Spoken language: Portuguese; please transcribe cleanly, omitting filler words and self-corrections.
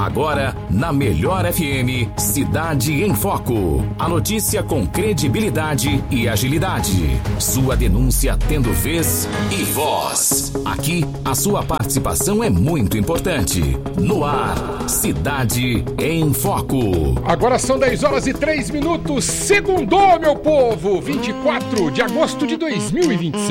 Agora, na Melhor FM, Cidade em Foco. A notícia com credibilidade e agilidade. Sua denúncia tendo vez e voz. Aqui, a sua participação é muito importante. No ar, Cidade em Foco. Agora são 10h03. Segundou, meu povo! 24 de agosto de 2026.